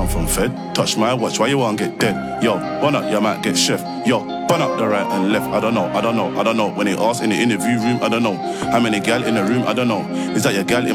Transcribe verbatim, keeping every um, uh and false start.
come from Fed. Touch my watch, why you won't get dead? Yo, one up, you might get chef. Yo, burn up the right and left. I don't know, I don't know, I don't know. When they ask in the interview room, I don't know. How many gal in the room, I don't know. Is that your gal in